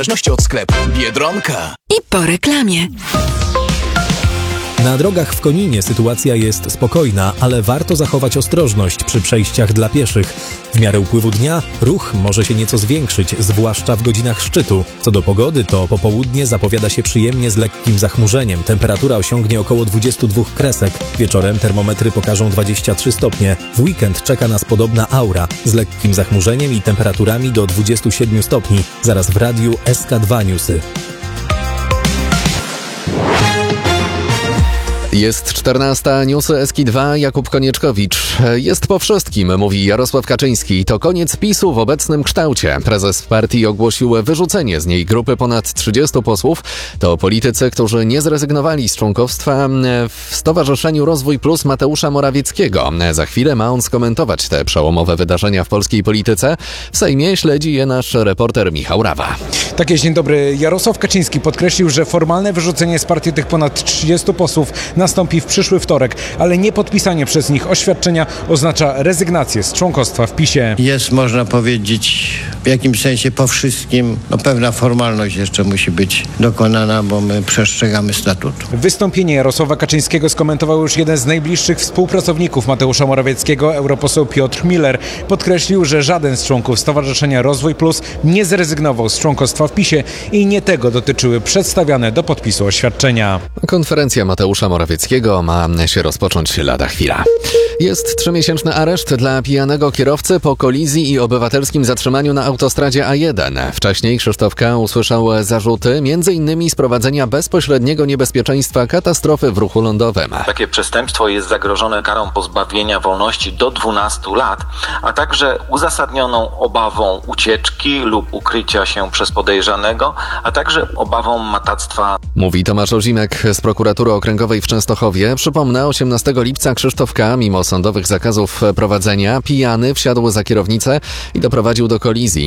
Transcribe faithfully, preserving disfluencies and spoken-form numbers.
zależności od sklepu Biedronka. I po reklamie. Na drogach w Koninie sytuacja jest spokojna, ale warto zachować ostrożność przy przejściach dla pieszych. W miarę upływu dnia ruch może się nieco zwiększyć, zwłaszcza w godzinach szczytu. Co do pogody, to popołudnie zapowiada się przyjemnie z lekkim zachmurzeniem. Temperatura osiągnie około dwadzieścia dwa kresek. Wieczorem termometry pokażą dwadzieścia trzy stopnie. W weekend czeka nas podobna aura z lekkim zachmurzeniem i temperaturami do dwudziestu siedmiu stopni. Zaraz w radiu S K dwa Newsy. Jest czternasta, newsy S K dwa, Jakub Konieczkowicz. Jest po wszystkim, mówi Jarosław Kaczyński. To koniec PiSu w obecnym kształcie. Prezes partii ogłosił wyrzucenie z niej grupy ponad trzydziestu posłów. To politycy, którzy nie zrezygnowali z członkostwa w Stowarzyszeniu Rozwój Plus Mateusza Morawieckiego. Za chwilę ma on skomentować te przełomowe wydarzenia w polskiej polityce. W Sejmie śledzi je nasz reporter Michał Rawa. Tak jest, dzień dobry. Jarosław Kaczyński podkreślił, że formalne wyrzucenie z partii tych ponad trzydziestu posłów nastąpi w przyszły wtorek, ale nie podpisanie przez nich oświadczenia oznacza rezygnację z członkostwa w PiSie. Jest, można powiedzieć, w jakimś sensie po wszystkim, no pewna formalność jeszcze musi być dokonana, bo my przestrzegamy statutu. Wystąpienie Jarosława Kaczyńskiego skomentował już jeden z najbliższych współpracowników Mateusza Morawieckiego, europoseł Piotr Miller. Podkreślił, że żaden z członków Stowarzyszenia Rozwój Plus nie zrezygnował z członkostwa w PiSie i nie tego dotyczyły przedstawiane do podpisu oświadczenia. Konferencja Mateusza Morawieckiego ma się rozpocząć lada chwila. Jest trzymiesięczny areszt dla pijanego kierowcy po kolizji i obywatelskim zatrzymaniu na autostradzie A jeden. Wcześniej Krzysztof K. usłyszał zarzuty między innymi sprowadzenia bezpośredniego niebezpieczeństwa katastrofy w ruchu lądowym. Takie przestępstwo jest zagrożone karą pozbawienia wolności do dwunastu lat, a także uzasadnioną obawą ucieczki lub ukrycia się przez podejrzanego, a także obawą matactwa. Mówi Tomasz Ozimek z prokuratury okręgowej w Częstochowie. Przypomnę, osiemnastego lipca Krzysztof K. mimo sądowych zakazów prowadzenia pijany wsiadł za kierownicę i doprowadził do kolizji.